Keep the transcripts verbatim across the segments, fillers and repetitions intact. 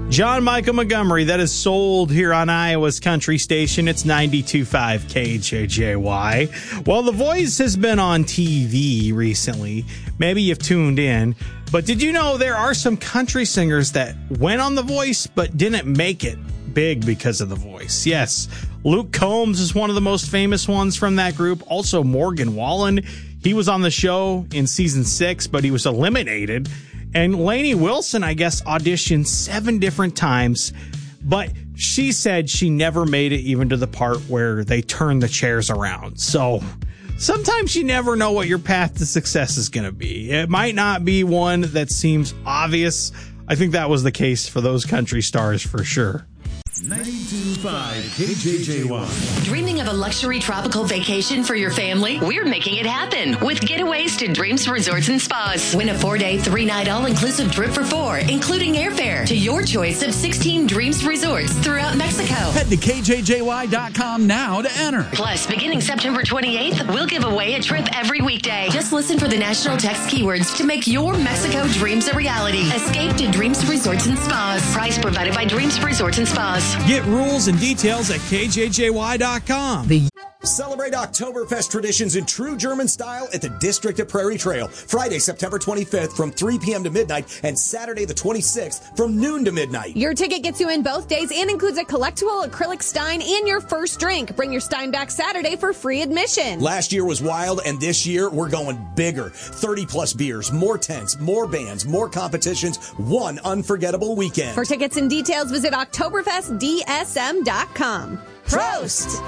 John Michael Montgomery, that is sold here on Iowa's country station. It's ninety-two point five K J J Y. Well, The Voice has been on T V recently. Maybe you've tuned in. But did you know there are some country singers that went on The Voice but didn't make it big because of The Voice? Yes, Luke Combs is one of the most famous ones from that group. Also, Morgan Wallen. He was on the show in season six, but he was eliminated. And Lainey Wilson, I guess, auditioned seven different times, but she said she never made it even to the part where they turned the chairs around. So sometimes you never know what your path to success is going to be. It might not be one that seems obvious. I think that was the case for those country stars for sure. ninety-two point five K J J Y. Dreaming of a luxury tropical vacation for your family? We're making it happen with Getaways to Dreams Resorts and Spas. Win a four-day, three-night all-inclusive trip for four, including airfare to your choice of sixteen Dreams Resorts throughout Mexico. Head to K J J Y dot com now to enter. Plus, beginning September twenty-eighth, we'll give away a trip every weekday. Just listen for the national text keywords to make your Mexico dreams a reality. Escape to Dreams Resorts and Spas. Price provided by Dreams Resorts and Spas. Get rules and details at K J J Y dot com. Celebrate Oktoberfest traditions in true German style at the District at Prairie Trail. Friday, September twenty-fifth from three p.m. to midnight and Saturday the twenty-sixth from noon to midnight. Your ticket gets you in both days and includes a collectible acrylic Stein and your first drink. Bring your Stein back Saturday for free admission. Last year was wild, and this year we're going bigger. thirty plus beers, more tents, more bands, more competitions, one unforgettable weekend. For tickets and details, visit Oktoberfest D S M dot com. Prost!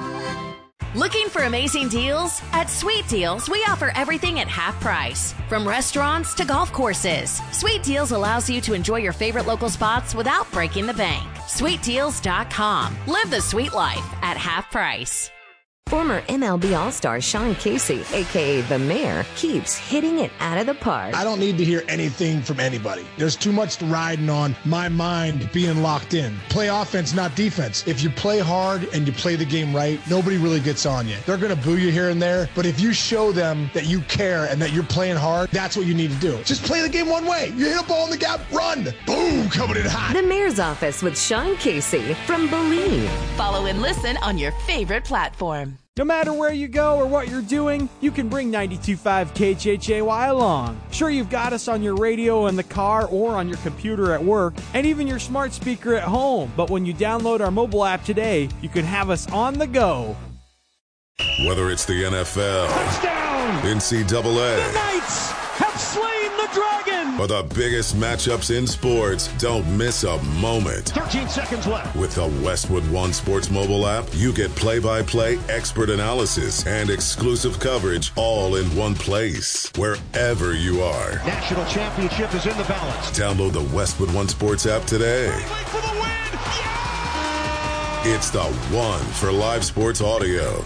Looking for amazing deals? At Sweet Deals, we offer everything at half price. From restaurants to golf courses, Sweet Deals allows you to enjoy your favorite local spots without breaking the bank. Sweet Deals dot com. Live the sweet life at half price. Former M L B All-Star Sean Casey, a k a. The Mayor, keeps hitting it out of the park. I don't need to hear anything from anybody. There's too much riding on my mind being locked in. Play offense, not defense. If you play hard and you play the game right, nobody really gets on you. They're going to boo you here and there, but if you show them that you care and that you're playing hard, that's what you need to do. Just play the game one way. You hit a ball in the gap, run. Boom, coming in hot. The Mayor's Office with Sean Casey from Believe. Follow and listen on your favorite platform. No matter where you go or what you're doing, you can bring ninety-two point five K J J Y along. Sure, you've got us on your radio in the car or on your computer at work, and even your smart speaker at home. But when you download our mobile app today, you can have us on the go. Whether it's the N F L, touchdown, N C double A, the Knights have slain the dragon, or the biggest matchups in sports, don't miss a moment. thirteen seconds left. With the Westwood One Sports mobile app, you get play-by-play, expert analysis, and exclusive coverage all in one place, wherever you are. National championship is in the balance. Download the Westwood One Sports app today. For the win. Yeah! It's the one for live sports audio.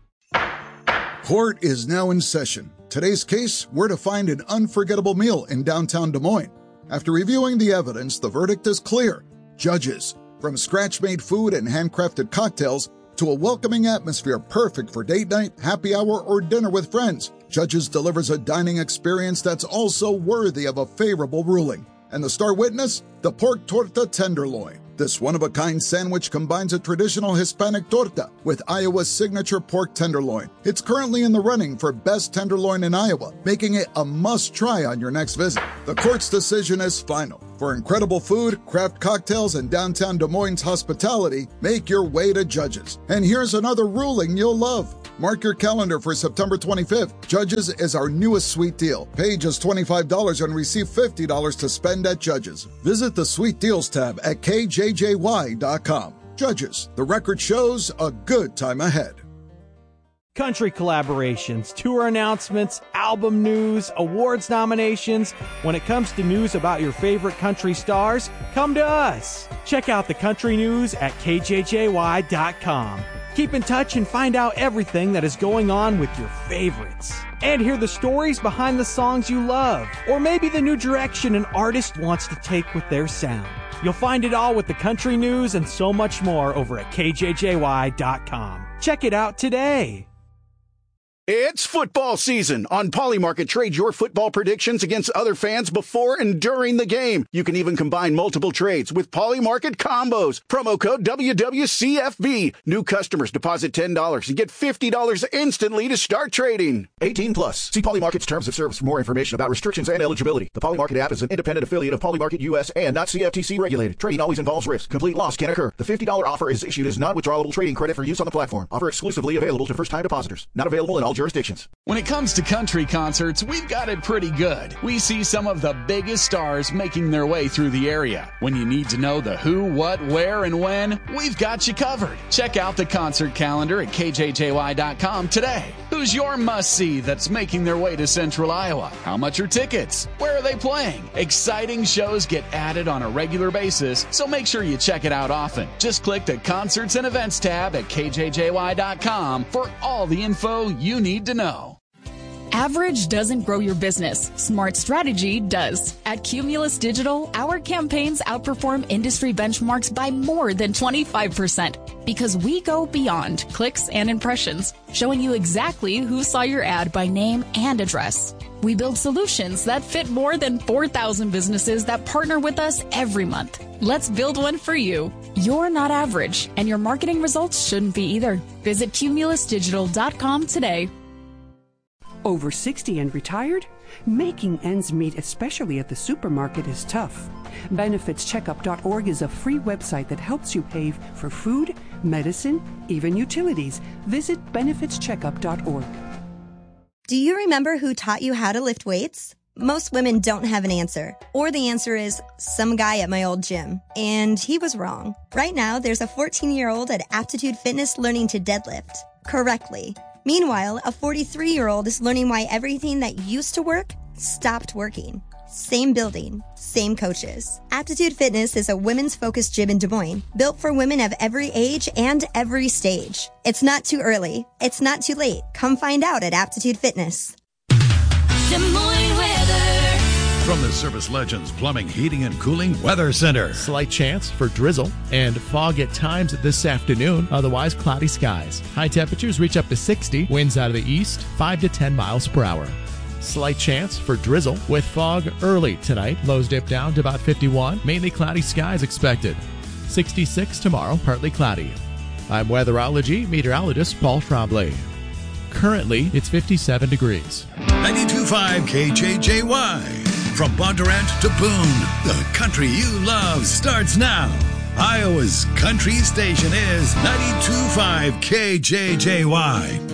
Court is now in session. Today's case, where to find an unforgettable meal in downtown Des Moines. After reviewing the evidence, the verdict is clear. Judges, from scratch-made food and handcrafted cocktails to a welcoming atmosphere perfect for date night, happy hour, or dinner with friends, Judges delivers a dining experience that's also worthy of a favorable ruling. And the star witness? The pork torta tenderloin. This one-of-a-kind sandwich combines a traditional Hispanic torta with Iowa's signature pork tenderloin. It's currently in the running for best tenderloin in Iowa, making it a must-try on your next visit. The court's decision is final. For incredible food, craft cocktails, and downtown Des Moines hospitality, make your way to Judges. And here's another ruling you'll love. Mark your calendar for September twenty-fifth. Judges is our newest sweet deal. Pay just twenty-five dollars and receive fifty dollars to spend at Judges. Visit the Sweet Deals tab at K J J Y dot com. Judges, the record shows a good time ahead. Country collaborations, tour announcements, album news, awards nominations. When it comes to news about your favorite country stars, come to us. Check out the country news at K J J Y dot com. Keep in touch and find out everything that is going on with your favorites. And hear the stories behind the songs you love, or maybe the new direction an artist wants to take with their sound. You'll find it all with the country news and so much more over at K J J Y dot com. Check it out today. It's football season. On Polymarket, trade your football predictions against other fans before and during the game. You can even combine multiple trades with Polymarket combos. Promo code W W C F B. New customers deposit ten dollars and get fifty dollars instantly to start trading. eighteen plus. See Polymarket's terms of service for more information about restrictions and eligibility. The Polymarket app is an independent affiliate of Polymarket U S and not C F T C regulated. Trading always involves risk. Complete loss can occur. The fifty dollars offer is issued as non-withdrawable trading credit for use on the platform. Offer exclusively available to first-time depositors. Not available in all jurisdictions. When it comes to country concerts, we've got it pretty good. We see some of the biggest stars making their way through the area. When you need to know the who, what, where, and when, we've got you covered. Check out the concert calendar at K J J Y dot com today. Who's your must-see that's making their way to Central Iowa? How much are tickets? Where are they playing? Exciting shows get added on a regular basis, so make sure you check it out often. Just click the Concerts and Events tab at K J J Y dot com for all the info you need to know. Average doesn't grow your business. Smart strategy does. At Cumulus Digital, our campaigns outperform industry benchmarks by more than twenty-five percent because we go beyond clicks and impressions, showing you exactly who saw your ad by name and address. We build solutions that fit more than four thousand businesses that partner with us every month. Let's build one for you. You're not average, and your marketing results shouldn't be either. Visit Cumulus Digital dot com today. Over sixty and retired? Making ends meet, especially at the supermarket, is tough. benefits checkup dot org is a free website that helps you pay for food, medicine, even utilities. Visit benefits checkup dot org. Do you remember who taught you how to lift weights? Most women don't have an answer. Or the answer is some guy at my old gym. And he was wrong. Right now, there's a fourteen-year-old at Aptitude Fitness learning to deadlift correctly. Meanwhile, a forty-three-year-old is learning why everything that used to work stopped working. Same building, same coaches. Aptitude Fitness is a women's focused gym in Des Moines, built for women of every age and every stage. It's not too early. It's not too late. Come find out at Aptitude Fitness. Des Moines weather. From the Service Legends Plumbing, Heating, and Cooling Weather Center. Slight chance for drizzle and fog at times this afternoon, otherwise cloudy skies. High temperatures reach up to sixty, winds out of the east, five to ten miles per hour. Slight chance for drizzle with fog early tonight. Lows dip down to about fifty-one, mainly cloudy skies expected. sixty-six tomorrow, partly cloudy. I'm weatherology meteorologist Paul Trombley. Currently, it's fifty-seven degrees. ninety-two point five K J J Y. From Bondurant to Boone, the country you love starts now. Iowa's country station is ninety-two point five K J J Y.